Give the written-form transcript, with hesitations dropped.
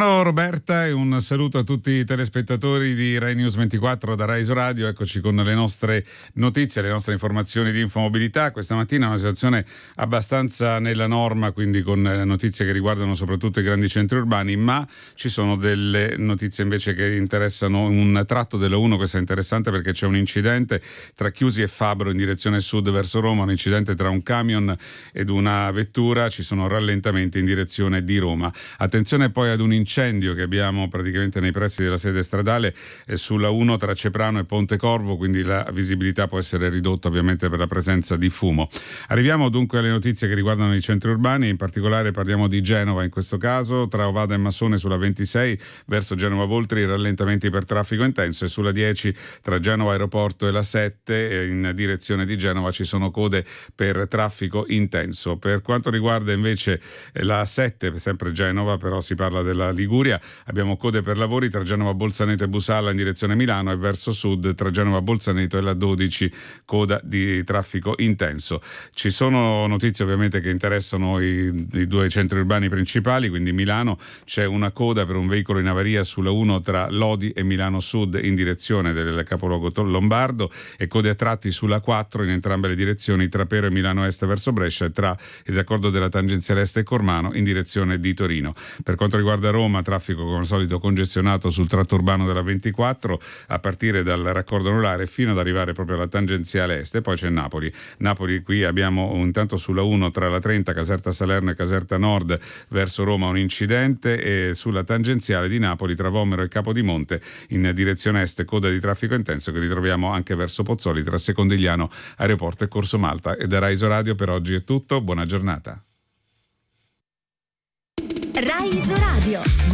Buongiorno Roberta e un saluto a tutti i telespettatori di Rai News 24 da Rai Radio. Eccoci con le nostre notizie, le nostre informazioni di infomobilità. Questa mattina una situazione abbastanza nella norma, quindi con notizie che riguardano soprattutto i grandi centri urbani, ma ci sono delle notizie invece che interessano un tratto della 1. Questa è interessante perché c'è un incidente tra Chiusi e Fabro in direzione sud verso Roma, un incidente tra un camion ed una vettura, ci sono rallentamenti in direzione di Roma. Attenzione poi ad un incendio che abbiamo praticamente nei pressi della sede stradale sulla 1 tra Ceprano e Pontecorvo, quindi la visibilità può essere ridotta ovviamente per la presenza di fumo. Arriviamo dunque alle notizie che riguardano i centri urbani, in particolare parliamo di Genova in questo caso, tra Ovada e Massone sulla 26 verso Genova Voltri rallentamenti per traffico intenso, e sulla 10 tra Genova Aeroporto e la 7 in direzione di Genova ci sono code per traffico intenso. Per quanto riguarda invece la 7, sempre Genova, però si parla della Liguria, abbiamo code per lavori tra Genova Bolzaneto e Busalla in direzione Milano, e verso sud tra Genova Bolzaneto e la 12 coda di traffico intenso. Ci sono notizie ovviamente che interessano i due centri urbani principali, quindi Milano c'è una coda per un veicolo in avaria sulla 1 tra Lodi e Milano Sud in direzione del capoluogo lombardo, e code a tratti sulla 4 in entrambe le direzioni tra Pero e Milano Est verso Brescia e tra il raccordo della tangenziale Est e Cormano in direzione di Torino. Per quanto riguarda Roma, traffico come al solito congestionato sul tratto urbano della 24 a partire dal raccordo anulare fino ad arrivare proprio alla tangenziale Est, e poi c'è Napoli, qui abbiamo intanto sulla 1 tra la 30 Caserta Salerno e Caserta Nord verso Roma un incidente, e sulla tangenziale di Napoli tra Vomero e Capodimonte in direzione est coda di traffico intenso che ritroviamo anche verso Pozzoli tra Secondigliano, Aeroporto e Corso Malta. E da Rai Radio per oggi è tutto, buona giornata. Rai Radio.